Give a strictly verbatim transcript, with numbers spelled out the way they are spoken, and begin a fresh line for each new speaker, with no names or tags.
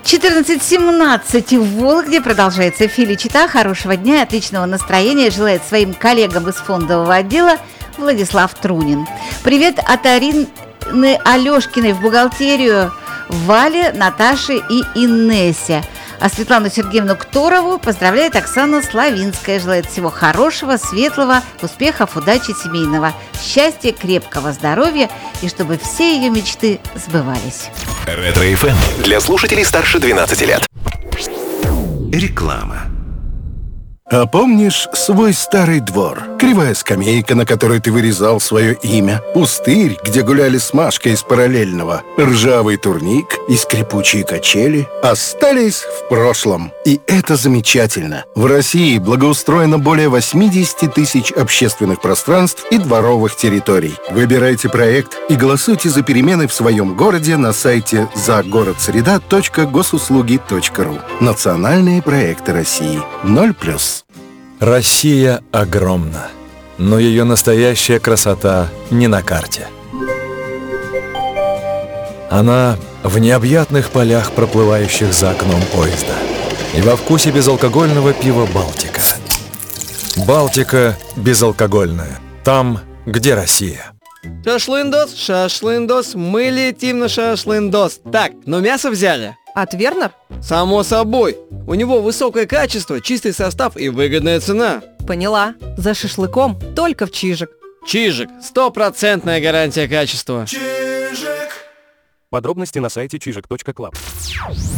четырнадцать семнадцать в Вологде. Продолжается Фили Чита. Хорошего дня и отличного настроения желает своим коллегам из фондового отдела Владислав Трунин. Привет от Арины Алешкиной в бухгалтерию, Вале, Наташе и Инессе. А Светлану Сергеевну Кторову поздравляет Оксана Славинская. Желает всего хорошего, светлого, успехов, удачи семейного, счастья, крепкого здоровья и чтобы все ее мечты сбывались.
Ретро-эф эм для слушателей старше двенадцати лет.
Реклама.
А помнишь свой старый двор? Кривая скамейка, на которой ты вырезал свое имя, пустырь, где гуляли с Машкой из параллельного, ржавый турник и скрипучие качели остались в прошлом. И это замечательно. В России благоустроено более восемьдесят тысяч общественных пространств и дворовых территорий. Выбирайте проект и голосуйте за перемены в своем городе на сайте загородсреда точка госуслуги точка ру. Национальные проекты России. ноль плюс.
Россия огромна, но ее настоящая красота не на карте. Она в необъятных полях, проплывающих за окном поезда, и во вкусе безалкогольного пива «Балтика». «Балтика» безалкогольная, там, где Россия.
Шашлындос, шашлындос, мы летим на шашлындос. Так, но мясо взяли?
От Вернер?
Само собой. У него высокое качество, чистый состав и выгодная цена.
Поняла. За шашлыком только в Чижик.
Чижик. Стопроцентная гарантия качества.
Подробности на сайте чижик точка клаб.